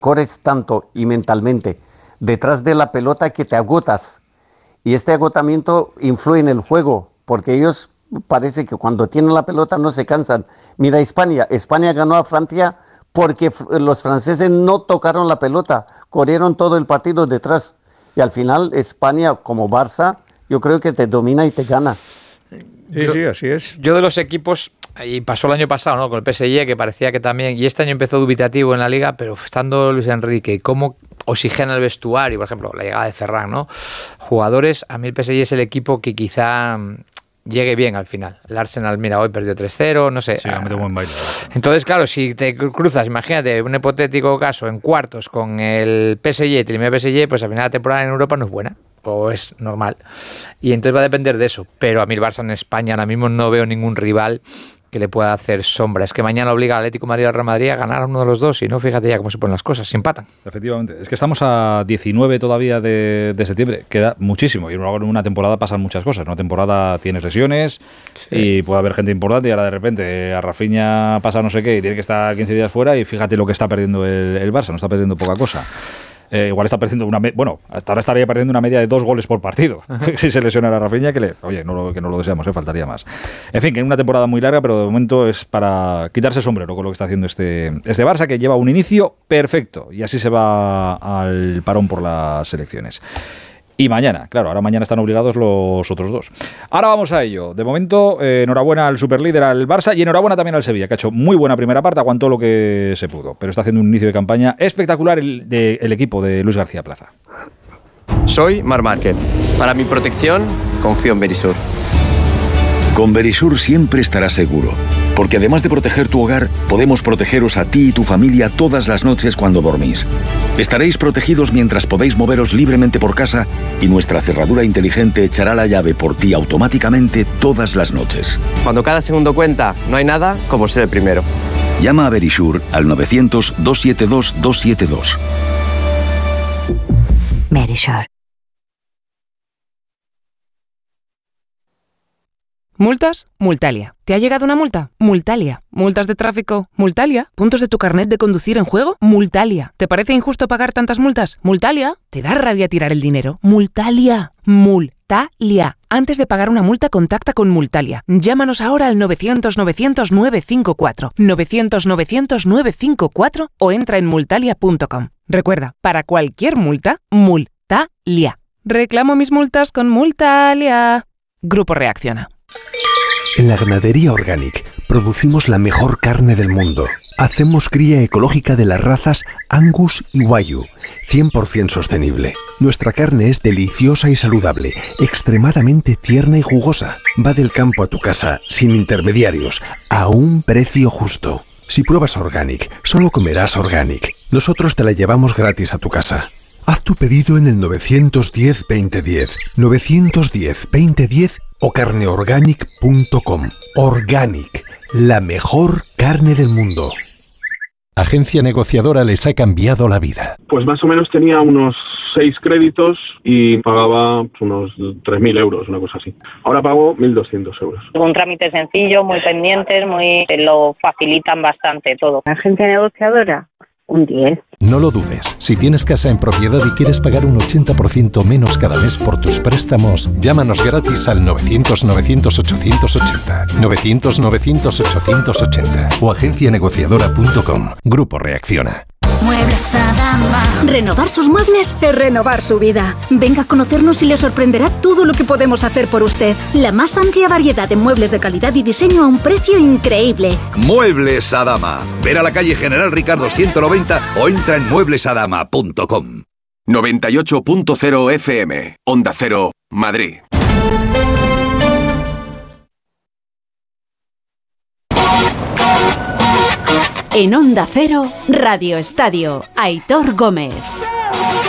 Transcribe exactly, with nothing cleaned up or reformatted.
corres tanto y mentalmente detrás de la pelota que te agotas. Y este agotamiento influye en el juego, porque ellos parece que cuando tienen la pelota no se cansan. Mira España, España ganó a Francia porque f- los franceses no tocaron la pelota, corrieron todo el partido detrás. Y al final España, como Barça, yo creo que te domina y te gana. Sí, yo, sí, así es. Yo de los equipos, y pasó el año pasado, ¿no? Con el P S G, que parecía que también, y este año empezó dubitativo en la Liga, pero estando Luis Enrique, ¿cómo oxigena el vestuario? Por ejemplo, la llegada de Ferran, ¿no? Jugadores, a mí el P S G es el equipo que quizá llegue bien al final. El Arsenal, mira, hoy perdió tres cero, no sé. Sí, ha metido buen baile. Entonces, claro, si te cruzas, imagínate, un hipotético caso, en cuartos con el P S G, te elimina el P S G, pues al final la temporada en Europa no es buena, o es normal. Y entonces va a depender de eso. Pero a mí el Barça en España ahora mismo no veo ningún rival que le pueda hacer sombra. Es que mañana obliga al Atlético de Madrid y al Real Madrid a ganar a uno de los dos, y no, fíjate ya cómo se ponen las cosas, se empatan. Efectivamente, es que estamos a diecinueve todavía de, de septiembre, queda muchísimo, y luego en una temporada pasan muchas cosas. En una temporada tienes lesiones, sí, y puede haber gente importante, y ahora de repente a Rafinha pasa no sé qué y tiene que estar quince días fuera, y fíjate lo que está perdiendo el, el Barça, no está perdiendo poca cosa. Eh, igual está perdiendo una me- bueno, hasta ahora estaría perdiendo una media de dos goles por partido. Si se lesionara a Rafinha, que le, oye, no lo, que no lo deseamos, eh, faltaría más. En fin, que es una temporada muy larga, pero de momento es para quitarse el sombrero con lo que está haciendo este, este Barça, que lleva un inicio perfecto, y así se va al parón por las elecciones. Y mañana, claro, ahora mañana están obligados los otros dos. Ahora vamos a ello. De momento, eh, enhorabuena al superlíder, al Barça, y enhorabuena también al Sevilla, que ha hecho muy buena primera parte, aguantó lo que se pudo, pero está haciendo un inicio de campaña espectacular el, de, el equipo de Luis García Plaza. Soy Marc Márquez. Para mi protección, confío en Verisur. Con Verisur siempre estarás seguro, porque además de proteger tu hogar, podemos protegeros a ti y tu familia todas las noches cuando dormís. Estaréis protegidos mientras podéis moveros libremente por casa, y nuestra cerradura inteligente echará la llave por ti automáticamente todas las noches. Cuando cada segundo cuenta, no hay nada como ser el primero. Llama a Verisur al novecientos, doscientos setenta y dos, doscientos setenta y dos. Verisur. ¿Multas? Multalia. ¿Te ha llegado una multa? Multalia. ¿Multas de tráfico? Multalia. ¿Puntos de tu carnet de conducir en juego? Multalia. ¿Te parece injusto pagar tantas multas? Multalia. ¿Te da rabia tirar el dinero? Multalia. Multalia. Antes de pagar una multa, contacta con Multalia. Llámanos ahora al novecientos, novecientos, novecientos cincuenta y cuatro, novecientos, novecientos, novecientos cincuenta y cuatro o entra en multalia punto com. Recuerda, para cualquier multa, Multalia. Reclamo mis multas con Multalia. Grupo Reacciona. En la Ganadería Organic producimos la mejor carne del mundo. Hacemos cría ecológica de las razas Angus y Wagyu, cien por ciento sostenible. Nuestra carne es deliciosa y saludable, extremadamente tierna y jugosa. Va del campo a tu casa, sin intermediarios, a un precio justo. Si pruebas Organic, solo comerás Organic. Nosotros te la llevamos gratis a tu casa. Haz tu pedido en el novecientos diez, veinte diez, novecientos diez, veinte diez o carneorganic punto com. Organic, la mejor carne del mundo. Agencia Negociadora les ha cambiado la vida. Pues más o menos tenía unos seis créditos y pagaba unos tres mil euros, una cosa así. Ahora pago mil doscientos euros. Un trámite sencillo, muy pendientes, muy lo facilitan bastante todo. Agencia Negociadora, un diez. No lo dudes. Si tienes casa en propiedad y quieres pagar un ochenta por ciento menos cada mes por tus préstamos, llámanos gratis al novecientos, novecientos, ochocientos ochenta, novecientos, novecientos, ochocientos ochenta o agencia negociadora punto com. Grupo Reacciona. Muebles Adama. Renovar sus muebles es renovar su vida. Venga a conocernos y le sorprenderá todo lo que podemos hacer por usted. La más amplia variedad de muebles de calidad y diseño a un precio increíble. Muebles Adama. Ver a la calle General Ricardo ciento noventa o entra en muebles adama punto com. noventa y ocho punto cero F M. Onda Cero, Madrid. En Onda Cero, Radio Estadio, Aitor Gómez.